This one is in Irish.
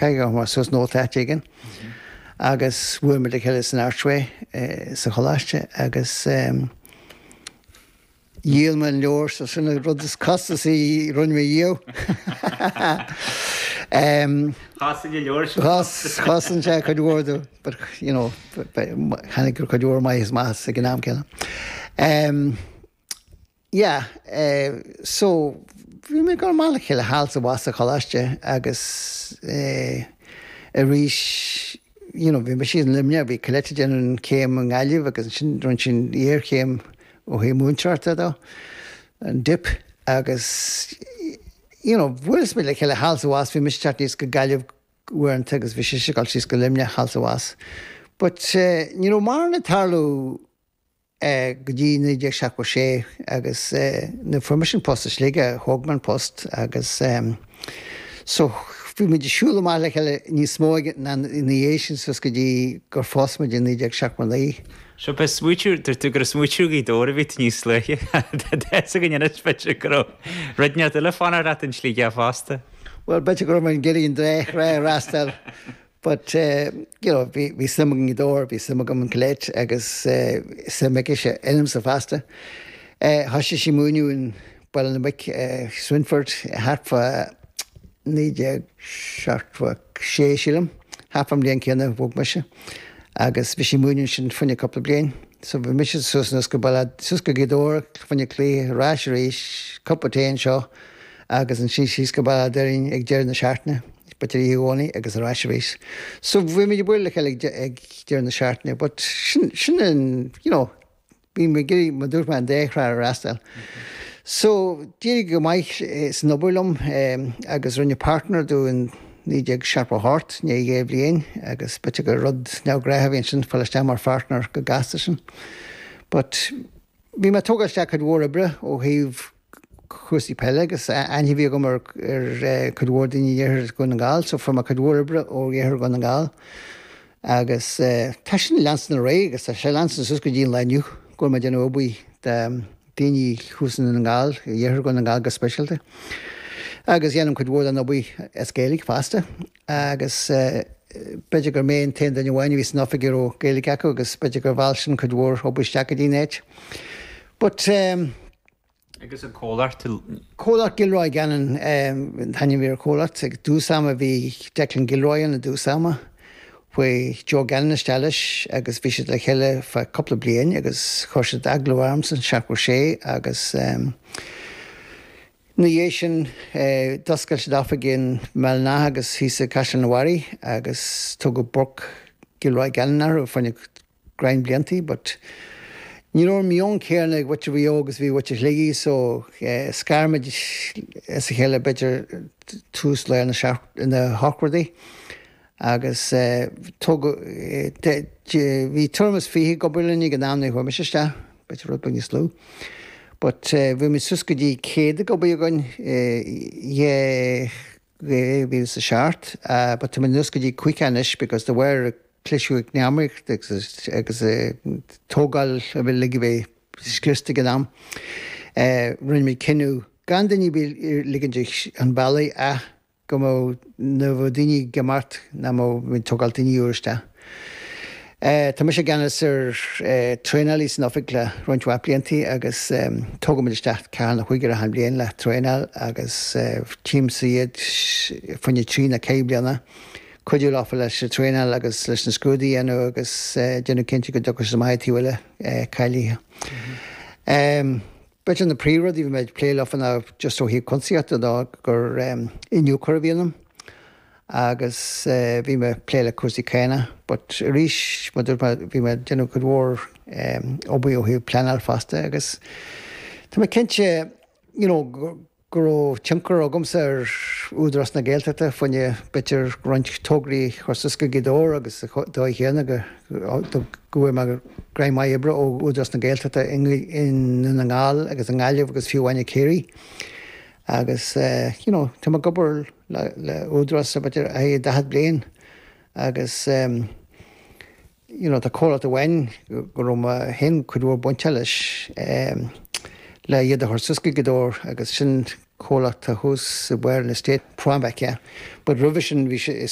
caiige mar sus nótáigen. Agus bhuair me le chéile san airtfu sa choláiste agus díal me leor sa sinna rud is costas í run mé dío. Chasan leor Chasan sé chuúdú, but chanig gur chuúir mai is más sa gnáam cena. So bhí mé gur mála chéile háilsa bhas a choláiste agus a rís bhí me siad limne bhí coilete an céim an gáileh agus run sin íor céim ó hé múnseirta dó an dip agus bhuilas mé le chéile háilsa bhas bhí mis teartníos go gáileh uanta agus bhí sé gáil síos go limne háilsa bhas. But mar na tarlú go dtí 1976 agus na Formation Post is léige Hogman Post agus so bhí me siúla má le chéile níos smóige na inhéisisin sus go dtí gur fósma de 1976. So be smúitiú tú gur smúitiú í dóra bhí níos leiche a gine spete go redne le fána rat an slí a fásta. Well, bete gur man geíon dé rastal. But bhí simgan í dór, bhí simagam an coléit agus simaice sé inam sa fásta. Thoiste sí múniú in bail na mic Swinford hartfa 1976 sílam, hafam líon céanna bhóg meise. Agus bhí sí múniú sin funne coppla bliain. So bhí mis susnas go bailad susca í dór funne clí ráis rééis coppatéin seo agus an sí go bailad darín ag deir na seaartna. Batterí ónaí agus ráisiéis. So bhí mé buir le ag dear na seaartna, but sin bhí mé gurí má dúirt me an déhrá rastal. So dírig go maiid san nóbúlam agus rinne partner dú in níideag Sharpa Hart ní gé blion agus bete go rud negrahabhíonn sin falliste mar partner go gasta sin. But bhí me tógaiste chud mhór bre ó híomh chusaí peile agus aine bhí go mar chudhór daoine dhéir go na gáil, so form a chudhór bre ó dhéir go na gáil. Agus tá sin leansan na ré agus tá sé leansan sus go dtíon leniu go me déanana óbaí daoine chusan na gáil, dhéir go na gáil go speisialta. Agus dhéanam chudhór an óbaí scéalaigh fásta. Agus beidir gur méon taon daine bhhaine bhí san ofigur ó géalaigh acu agus beidir gur bháil sin chudhór óbaísteach a dtíine. But agus an cólacht Cólacht Gilroy ganan thaine bhíar cólacht ag dúsama bhí Declan Gilroy an a dúsama fu Joe Gannon istelis agus bhí siad le chéile fa coppla bliain agus chuirse Aglo Arms an Sharpa sé agus na dhé sin doscail siad áfa gin meilná agus hísa Caiseal na Mhairí agus tugadh Burke Gilroy Gannon ar fanne grain bliantaí, but ní raibh mion céarna what bhí agus bhí what ligí, so scarmid is a chéile beidir tús le na Hawkworthy agus bhí tuamas fií go builení go námna chu meiste beidir rud bag níos slú. But bhí mi sus go dtí céad go bú gan bhí sa seart, but tá nus go dtí cuicanis because there were Clisú neamric agus tógáil a bhfuil ligí bheith scrista go am. Rinne mé cinú gan daoine bí ligann an bailí a go mó na bh daoine gemart na mó tógáil daoine úriste. Tá sé ganas ar trénalí san ofic le rointhha bliantaí agus tóga isteach cean na chuigear a an blion le trénal agus tíim siad funne trí na cé blianana. Cuidiú áfa leis trénal agus leis na scrúdaí agus déanú cinnte go dochas sa maithtíhile cailíthe. Beit an na prírodí bhí méid pléile áfanna just ó hí concierta dá gur inniu chuirbhíanam agus bhí me pléile cuasaí céine, but ríis bhí me déanú go bhór obaí ó hí pleanal fasta agus tá me cinnte gur tinkar agams ar údras na Gaeltachta funne bitir roint tógraí chususca gidór agus dó chéanana go me graim mai ibre ó údras na Gaeltachta in na ngáil agus an gáileh agus fiúhaine céirí agus tá gobar le údras a bitir a 10 bliain agus tá cóla a bhain gur hen chudú buinte leis le iad a thususca godór agus sin cólacht a hús a bhhair na state Prambach, but revision